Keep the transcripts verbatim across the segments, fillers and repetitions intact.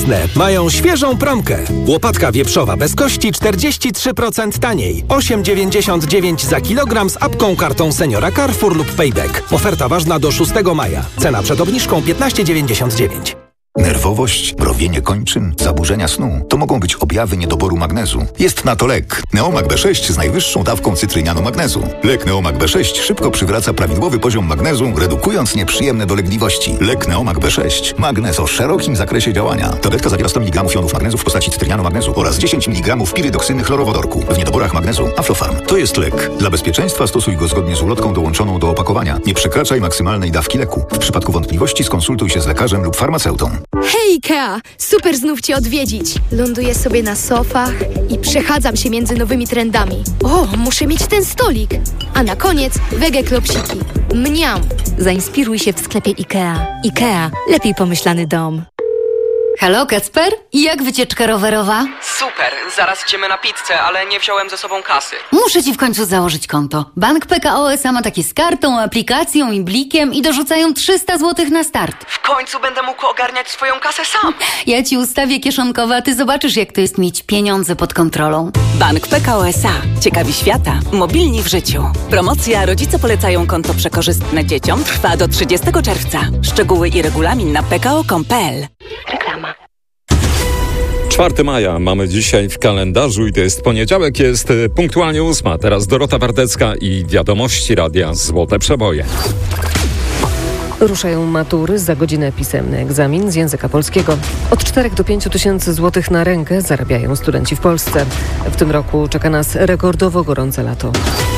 Nowoczesne mają świeżą promkę. Łopatka wieprzowa bez kości czterdzieści trzy procent taniej. osiem dziewięćdziesiąt dziewięć za kilogram z apką kartą seniora Carrefour lub Payback. Oferta ważna do szóstego maja. Cena przed obniżką piętnaście dziewięćdziesiąt dziewięć. Nerwowość, mrowienie kończyn, zaburzenia snu to mogą być objawy niedoboru magnezu. Jest na to lek. Neomag B sześć z najwyższą dawką cytrynianu magnezu. Lek Neomag B sześć szybko przywraca prawidłowy poziom magnezu, redukując nieprzyjemne dolegliwości. Lek Neomag B sześć. Magnez o szerokim zakresie działania. Tabletka zawiera sto miligramów jonów magnezu w postaci cytrynianu magnezu oraz dziesięć miligramów pirydoksyny chlorowodorku. W niedoborach magnezu Aflofarm. To jest lek. Dla bezpieczeństwa stosuj go zgodnie z ulotką dołączoną do opakowania. Nie przekraczaj maksymalnej dawki leku. W przypadku wątpliwości skonsultuj się z lekarzem lub farmaceutą. Hej Ikea! Super znów Cię odwiedzić. Ląduję sobie na sofach i przechadzam się między nowymi trendami. O, muszę mieć ten stolik. A na koniec wege klopsiki. Mniam! Zainspiruj się w sklepie Ikea. Ikea. Lepiej pomyślany dom. Halo, Kacper? Jak wycieczka rowerowa? Super, zaraz idziemy na pizzę, ale nie wziąłem ze sobą kasy. Muszę ci w końcu założyć konto. Bank P K O S A ma takie z kartą, aplikacją i blikiem i dorzucają trzysta złotych na start. W końcu będę mógł ogarniać swoją kasę sam. Ja ci ustawię kieszonkowe, a ty zobaczysz, jak to jest mieć pieniądze pod kontrolą. Bank P K O S A. Ciekawi świata. Mobilni w życiu. Promocja Rodzice polecają konto przekorzystne dzieciom trwa do trzydziestego czerwca. Szczegóły i regulamin na p k o kropka com kropka p l. Reklama. czwartego maja mamy dzisiaj w kalendarzu i to jest poniedziałek, jest punktualnie ósma. Teraz Dorota Wardecka i wiadomości radia Złote Przeboje. Ruszają matury, za godzinę pisemny egzamin z języka polskiego. Od czterech do pięciu tysięcy złotych na rękę zarabiają studenci w Polsce. W tym roku czeka nas rekordowo gorące lato.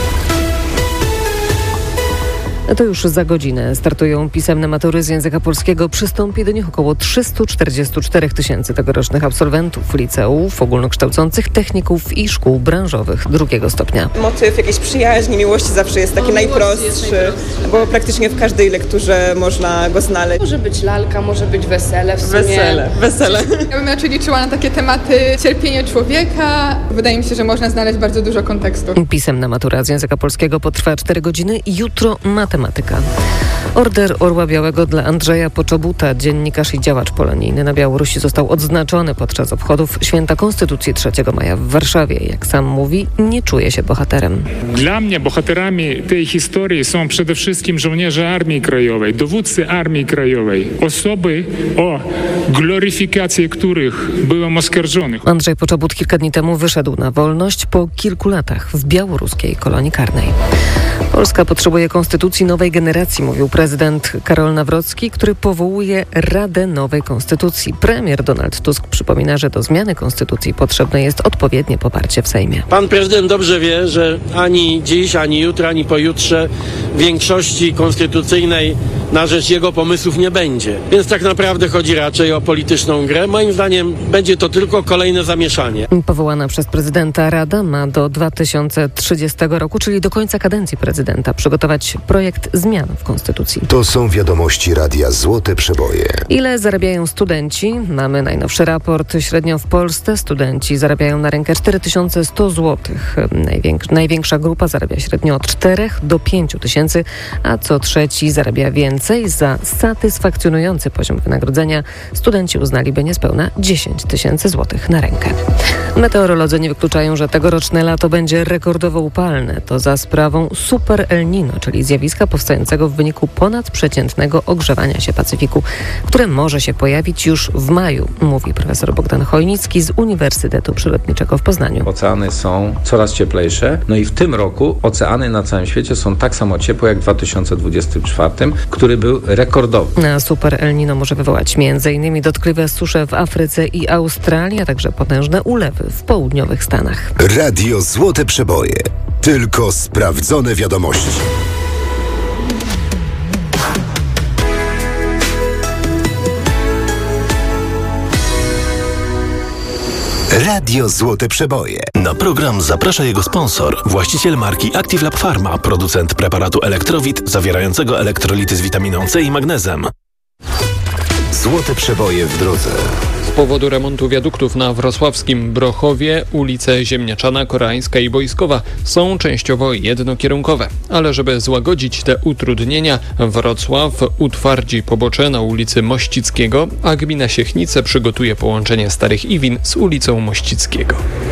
To już za godzinę startują pisemne matury z języka polskiego. Przystąpi do nich około trzysta czterdzieści cztery tysięcy tegorocznych absolwentów liceów, ogólnokształcących, techników i szkół branżowych drugiego stopnia. Motyw jakiejś przyjaźni, miłości zawsze jest taki najprostszy, bo praktycznie w każdej lekturze można go znaleźć. Może być lalka, może być wesele w sumie. Wesele, wesele. Ja bym raczej liczyła na takie tematy cierpienia człowieka. Wydaje mi się, że można znaleźć bardzo dużo kontekstu. Pisemna matura z języka polskiego potrwa cztery godziny i jutro matematyka. Order Orła Białego dla Andrzeja Poczobuta, dziennikarz i działacz polonijny na Białorusi, został odznaczony podczas obchodów Święta Konstytucji trzeciego maja w Warszawie. Jak sam mówi, nie czuje się bohaterem. Dla mnie bohaterami tej historii są przede wszystkim żołnierze Armii Krajowej, dowódcy Armii Krajowej, osoby, o gloryfikacji których byłem oskarżony. Andrzej Poczobut kilka dni temu wyszedł na wolność po kilku latach w białoruskiej kolonii karnej. Polska potrzebuje konstytucji nowej generacji, mówił prezydent Karol Nawrocki, który powołuje Radę Nowej Konstytucji. Premier Donald Tusk przypomina, że do zmiany konstytucji potrzebne jest odpowiednie poparcie w Sejmie. Pan prezydent dobrze wie, że ani dziś, ani jutro, ani pojutrze większości konstytucyjnej na rzecz jego pomysłów nie będzie. Więc tak naprawdę chodzi raczej o polityczną grę. Moim zdaniem będzie to tylko kolejne zamieszanie. Powołana przez prezydenta Rada ma do dwa tysiące trzydziestego roku, czyli do końca kadencji prezydenta, przygotować projekt zmian w konstytucji. To są wiadomości radia Złote Przeboje. Ile zarabiają studenci? Mamy najnowszy raport. Średnio w Polsce studenci zarabiają na rękę cztery tysiące sto złotych. Największa, największa grupa zarabia średnio od czterech do pięciu tysięcy, a co trzeci zarabia więcej. Za satysfakcjonujący poziom wynagrodzenia studenci uznaliby niespełna dziesięć tysięcy złotych na rękę. Meteorolodzy nie wykluczają, że tegoroczne lato będzie rekordowo upalne. To za sprawą Super El Niño, czyli zjawiska powstającego w wyniku ponadprzeciętnego ogrzewania się Pacyfiku, które może się pojawić już w maju, mówi profesor Bogdan Chojnicki z Uniwersytetu Przyrodniczego w Poznaniu. Oceany są coraz cieplejsze, no i w tym roku oceany na całym świecie są tak samo ciepłe jak w dwa tysiące dwudziestym czwartym, który był rekordowy. Na Super El Niño może wywołać między innymi dotkliwe susze w Afryce i Australii, a także potężne ulewy w południowych Stanach. Radio Złote Przeboje. Tylko sprawdzone wiadomości. Radio Złote Przeboje. Na program zaprasza jego sponsor, właściciel marki Active Lab Pharma, producent preparatu Elektrowit zawierającego elektrolity z witaminą C i magnezem. Złote Przeboje w drodze. powodu remontu wiaduktów na wrocławskim Brochowie ulice Ziemniaczana, Koreańska i Wojskowa są częściowo jednokierunkowe. Ale żeby złagodzić te utrudnienia, Wrocław utwardzi pobocze na ulicy Mościckiego, a gmina Siechnice przygotuje połączenie Starych Iwin z ulicą Mościckiego.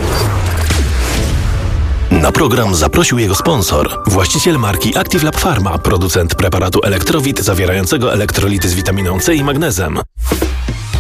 Na program zaprosił jego sponsor, właściciel marki Active Lab Pharma, producent preparatu Elektrowit zawierającego elektrolity z witaminą C i magnezem.